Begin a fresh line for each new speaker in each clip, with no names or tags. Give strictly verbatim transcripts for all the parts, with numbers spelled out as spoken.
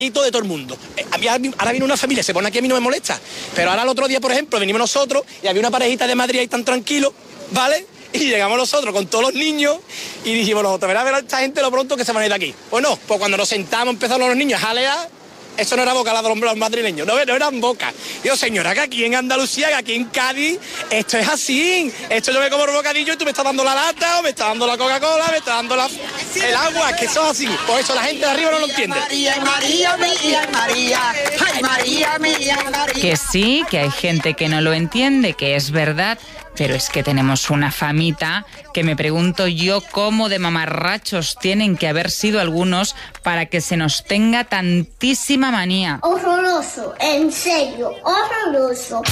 de todo el mundo. Eh, a mí, ahora viene una familia, se pone aquí, a mí no me molesta. Pero ahora el otro día, por ejemplo, venimos nosotros y había una parejita de Madrid ahí tan tranquilo, ¿vale? Y llegamos nosotros con todos los niños y dijimos nosotros, verá, verá esta gente lo pronto que se van a ir de aquí. Pues no, pues cuando nos sentamos empezaron los niños a jalear. Eso no era boca la de los madrileños, no, no eran boca. Digo, señora, que aquí en Andalucía, que aquí en Cádiz, esto es así. Esto yo me como el bocadillo y tú me estás dando la lata, o me estás dando la Coca-Cola, me estás dando la, el agua, que eso es así. Por eso la gente de arriba no lo entiende. María, María, María, María,
ay, María, María, María. Que sí, que hay gente que no lo entiende, que es verdad. Pero es que tenemos una famita que me pregunto yo cómo de mamarrachos tienen que haber sido algunos para que se nos tenga tantísima manía.
Horroroso, en serio, horroroso.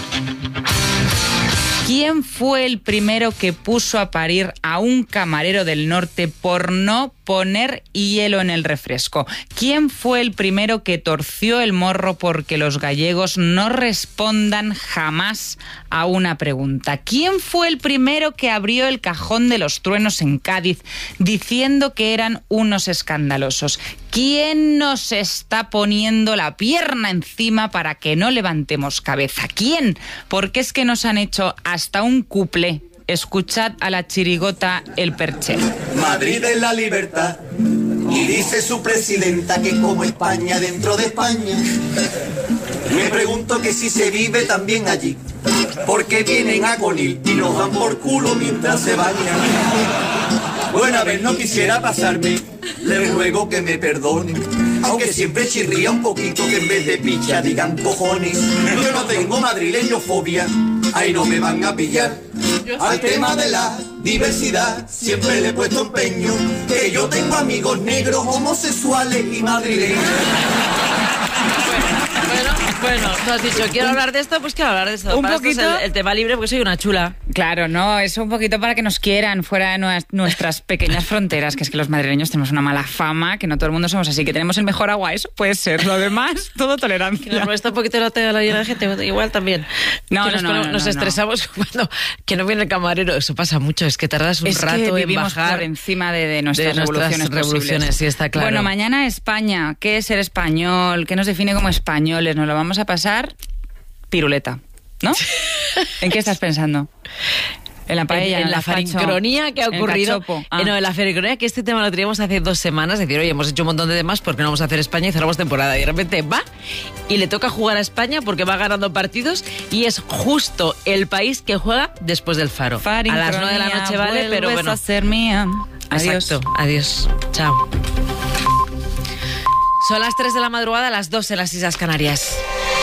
¿Quién fue el primero que puso a parir a un camarero del norte por no poner hielo en el refresco? ¿Quién fue el primero que torció el morro porque los gallegos no respondan jamás a una pregunta? ¿Quién fue el primero que abrió el cajón de los truenos en Cádiz diciendo que eran unos escandalosos? ¿Quién nos está poniendo la pierna encima para que no levantemos cabeza? ¿Quién? Porque es que nos han hecho hasta un cuplé. Escuchad a la chirigota El Perché.
Madrid es la libertad, y dice su presidenta que como España dentro de España. Me pregunto que si se vive también allí, porque vienen a Conil y nos dan por culo mientras se bañan. Bueno, a ver, no quisiera pasarme, le ruego que me perdone, aunque siempre chirría un poquito que en vez de picha digan cojones. Yo no tengo madrileñofobia, ahí no me van a pillar. Al tema de la diversidad siempre le he puesto empeño, que yo tengo amigos negros, homosexuales y madrileños.
Bueno, bueno, tú has dicho, quiero hablar de esto, pues quiero hablar de esto.
Un
para
poquito...
esto es el, el tema libre porque soy una chula.
Claro, no, es un poquito para que nos quieran fuera de nuestras pequeñas fronteras, que es que los madrileños tenemos una mala fama, que no todo el mundo somos así, que tenemos el mejor agua, eso puede ser. Lo demás, todo tolerancia.
Que nos molesta un poquito la tela llena de gente, igual también.
No,
que
no,
nos,
no,
ponemos,
no,
nos
no,
estresamos
no.
cuando que no viene el camarero. Eso pasa mucho, es que tardas un
es
rato
que
en
vivimos
bajar
por encima de, de nuestras
de
revoluciones,
nuestras revoluciones, sí, está claro.
Bueno, mañana España, ¿qué es ser español? ¿Qué nos define como españoles? Nos lo vamos a pasar piruleta, ¿no? ¿En qué estás pensando? En la paella,
en, en, en la farincronía que ha ocurrido.
Ah.
Eh, no, en la farincronía, que este tema lo teníamos hace dos semanas, es decir, oye, hemos hecho un montón de temas porque no vamos a hacer España y cerramos temporada. Y de repente va y le toca jugar a España porque va ganando partidos y es justo el país que juega después del Faro. A las nueve de la noche vale, pero bueno.
A ser mía. Adiós.
Exacto, adiós. Chao. Son las tres de la madrugada, las dos en las Islas Canarias.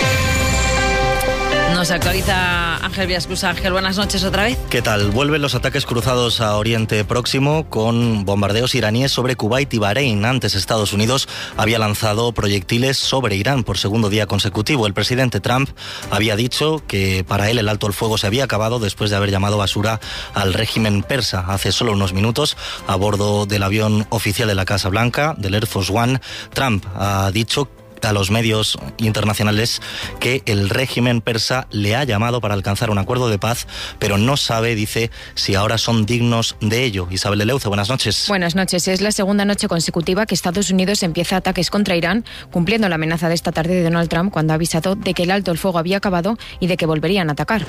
Nos actualiza Ángel Vilascusa. Ángel, buenas noches otra vez.
¿Qué tal? Vuelven los ataques cruzados a Oriente Próximo con bombardeos iraníes sobre Kuwait y Bahrein. Antes Estados Unidos había lanzado proyectiles sobre Irán por segundo día consecutivo. El presidente Trump había dicho que para él el alto el fuego se había acabado después de haber llamado basura al régimen persa. Hace solo unos minutos, a bordo del avión oficial de la Casa Blanca, del Air Force One, Trump ha dicho a los medios internacionales que el régimen persa le ha llamado para alcanzar un acuerdo de paz, pero no sabe, dice, si ahora son dignos de ello. Isabel de Leuce, buenas noches.
Buenas noches. Es la segunda noche consecutiva que Estados Unidos empieza ataques contra Irán, cumpliendo la amenaza de esta tarde de Donald Trump cuando ha avisado de que el alto el fuego había acabado y de que volverían a atacar.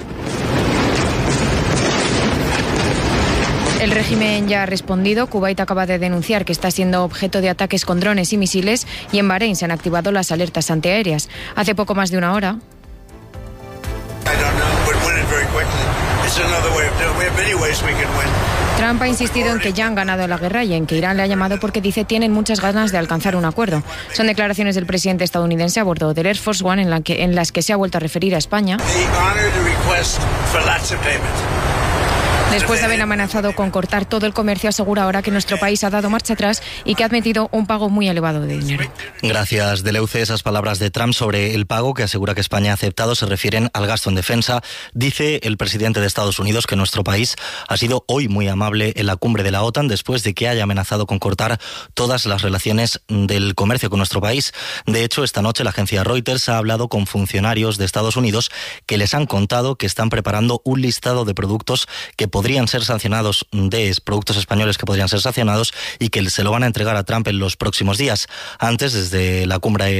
El régimen ya ha respondido. Kuwait acaba de denunciar que está siendo objeto de ataques con drones y misiles y en Bahrein se han activado las alertas antiaéreas. Hace poco más de una hora. Trump ha insistido en que ya han ganado la guerra y en que Irán le ha llamado porque dice tienen muchas ganas de alcanzar un acuerdo. Son declaraciones del presidente estadounidense a bordo del Air Force One en, la que, en las que se ha vuelto a referir a España. Después de haber amenazado con cortar todo el comercio, asegura ahora que nuestro país ha dado marcha atrás y que ha admitido un pago muy elevado de dinero.
Gracias, Deleuze. Esas palabras de Trump sobre el pago que asegura que España ha aceptado se refieren al gasto en defensa. Dice el presidente de Estados Unidos que nuestro país ha sido hoy muy amable en la cumbre de la OTAN después de que haya amenazado con cortar todas las relaciones del comercio con nuestro país. De hecho, esta noche la agencia Reuters ha hablado con funcionarios de Estados Unidos que les han contado que están preparando un listado de productos que podrían podrían ser sancionados, de productos españoles que podrían ser sancionados y que se lo van a entregar a Trump en los próximos días. Antes, desde la cumbre